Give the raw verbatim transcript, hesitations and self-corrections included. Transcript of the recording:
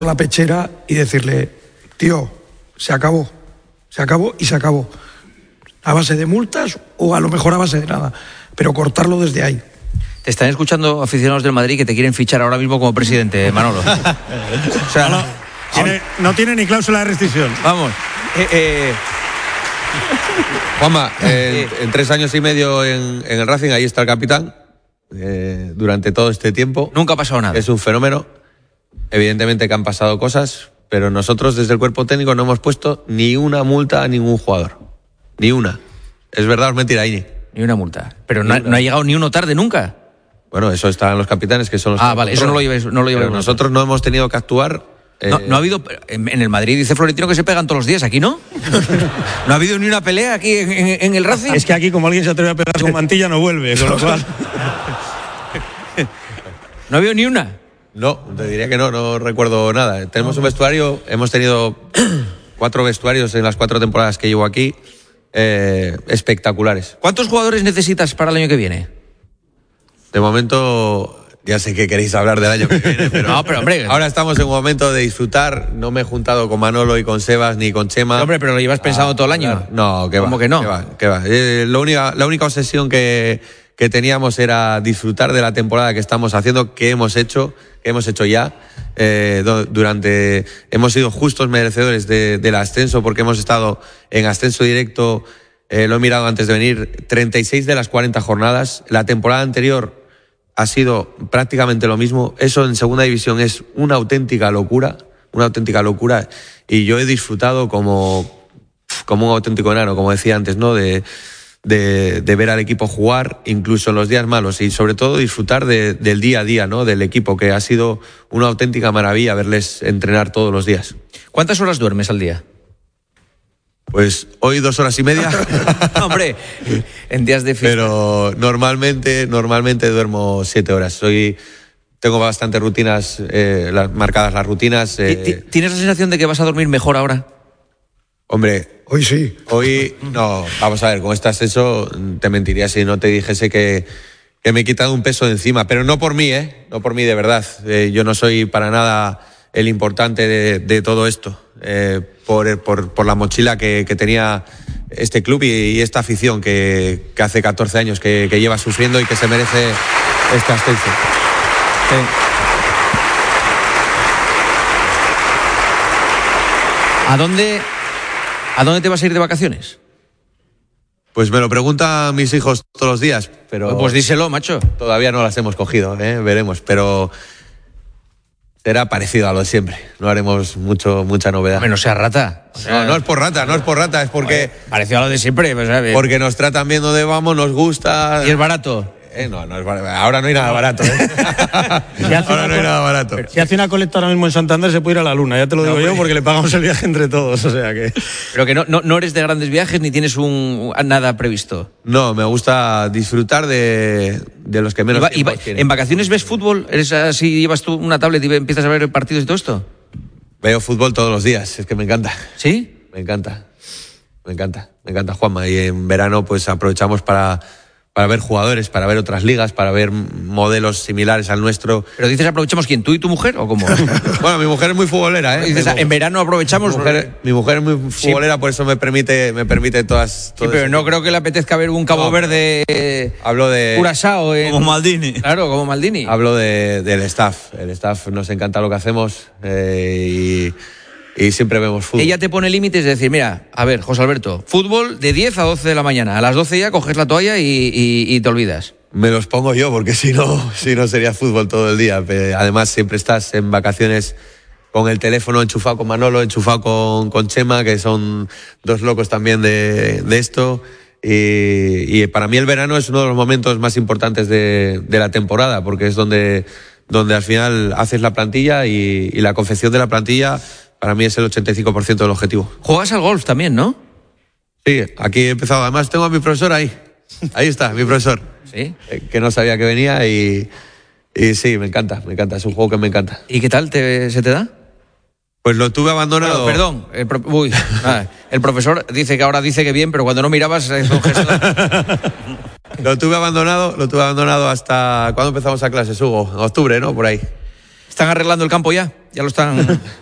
la pechera y decirle, tío, se acabó, se acabó y se acabó. A base de multas o a lo mejor a base de nada, pero cortarlo desde ahí. Te están escuchando aficionados del Madrid que te quieren fichar ahora mismo como presidente, Manolo. O sea, no, tiene, no tiene ni cláusula de rescisión. Vamos. Eh, eh. Juanma, eh, en, en tres años y medio en, en el Racing, ahí está el capitán, eh, durante todo este tiempo. Nunca ha pasado nada. Es un fenómeno. Evidentemente que han pasado cosas, pero nosotros desde el cuerpo técnico no hemos puesto ni una multa a ningún jugador. Ni una. ¿Es verdad o es mentira, Iñi? Ni una multa. Pero no ha, no ha llegado ni uno tarde nunca. Bueno, eso están los capitanes, que son los... Ah, vale, eso no lo lleváis. No lo lleváis nosotros no hemos tenido que actuar... Eh... No, no ha habido... En, en el Madrid dice Florentino que se pegan todos los días, ¿aquí no? No ha habido ni una pelea aquí en, en, en el Racing. Es que aquí como alguien se atreve a pegar con mantilla no vuelve, con lo cual... ¿No ha habido ni una? No, te diría que no, no recuerdo nada. Tenemos un vestuario, hemos tenido cuatro vestuarios en las cuatro temporadas que llevo aquí, eh, espectaculares. ¿Cuántos jugadores necesitas para el año que viene? De momento, ya sé que queréis hablar del año que viene, pero, no, pero hombre, ahora estamos en un momento de disfrutar. No me he juntado con Manolo y con Sebas ni con Chema. No, hombre, pero lo llevas pensado ah, todo el año. No, que va. ¿Cómo que no? Que va, que va. Eh, lo única, la única obsesión que, que teníamos era disfrutar de la temporada que estamos haciendo, que hemos hecho, que hemos hecho ya. Eh, durante, hemos sido justos merecedores de, del ascenso porque hemos estado en ascenso directo. Eh, lo he mirado antes de venir. treinta y seis de las cuarenta jornadas. La temporada anterior ha sido prácticamente lo mismo. Eso en segunda división es una auténtica locura, una auténtica locura. Y yo he disfrutado como, como un auténtico enano, como decía antes, ¿no? De, de, de ver al equipo jugar, incluso en los días malos, y sobre todo disfrutar de, del día a día, ¿no? Del equipo, que ha sido una auténtica maravilla verles entrenar todos los días. ¿Cuántas horas duermes al día? Pues hoy dos horas y media. Hombre, en días de fiesta. Pero normalmente, normalmente duermo siete horas. Soy, tengo bastantes rutinas, eh, las, marcadas las rutinas. Eh. ¿Tienes la sensación de que vas a dormir mejor ahora? Hombre, hoy sí. Hoy, no, vamos a ver, con este ascenso te mentiría si no te dijese que, que me he quitado un peso de encima, pero no por mí, ¿eh? No por mí, de verdad. Eh, yo no soy para nada el importante de, de todo esto. Eh, por, por, por la mochila que, que tenía este club y, y esta afición que, que hace catorce años que, que lleva sufriendo y que se merece este ascenso. Sí. ¿A dónde, ¿A dónde te vas a ir de vacaciones? Pues me lo preguntan mis hijos todos los días, pero... Pues díselo, macho. Todavía no las hemos cogido, ¿eh? Veremos, pero... será parecido a lo de siempre. No haremos mucho, mucha novedad. Bueno, sea rata. O sea, no, no es por rata, no es por rata, es porque... Oye, parecido a lo de siempre. Pues, ¿sabes? Porque nos tratan bien donde vamos, nos gusta... ¿Y es barato? Eh, no, no es barato. Ahora no hay nada barato, ¿eh? Si ahora no hay nada barato. Si hace una colecta ahora mismo en Santander se puede ir a la luna, ya te lo digo no, yo, porque le pagamos el viaje entre todos, o sea que... Pero que no, no, no eres de grandes viajes ni tienes un nada previsto. No, me gusta disfrutar de, de los que menos ¿Y va, y va, ¿En vacaciones ves fútbol? ¿Eres así, llevas tú una tablet y empiezas a ver partidos y todo esto? Veo fútbol todos los días, es que me encanta. ¿Sí? Me encanta, me encanta, me encanta, Juanma. Y en verano pues aprovechamos para... para ver jugadores, para ver otras ligas, para ver modelos similares al nuestro. ¿Pero dices aprovechamos quién? ¿Tú y tu mujer o cómo? Bueno, mi mujer es muy futbolera, ¿eh? Dices, en verano aprovechamos... Mi mujer, mi mujer es muy futbolera, sí. Por eso me permite, me permite todas... Sí, pero no creo que le apetezca ver un Cabo no, Verde... Eh, hablo de... Curazao. En... Como Maldini. Claro, como Maldini. Hablo de, del staff. El staff nos encanta lo que hacemos eh, y... Y siempre vemos fútbol. Ella te pone límites de decir, mira, a ver, José Alberto, fútbol de diez a doce de la mañana. A las doce ya coges la toalla y, y, y te olvidas. Me los pongo yo, porque si no, si no sería fútbol todo el día. Además, siempre estás en vacaciones con el teléfono enchufado con Manolo, enchufado con, con Chema, que son dos locos también de, de esto. Y, y para mí el verano es uno de los momentos más importantes de, de la temporada, porque es donde, donde al final haces la plantilla y, y la confección de la plantilla... para mí es el ochenta y cinco por ciento del objetivo. Juegas al golf también, ¿no? Sí, aquí he empezado. Además, tengo a mi profesor ahí. Ahí está, mi profesor. Sí. Que no sabía que venía y, y sí, me encanta, me encanta. Es un juego que me encanta. ¿Y qué tal te, se te da? Pues lo tuve abandonado. Bueno, perdón, el, pro, uy, ah, el profesor dice que ahora dice que bien, pero cuando no mirabas es un gesto. Lo tuve abandonado, lo tuve abandonado hasta... ¿Cuándo empezamos a clases, Hugo? En octubre, ¿no? Por ahí. ¿Están arreglando el campo ya? Ya lo están...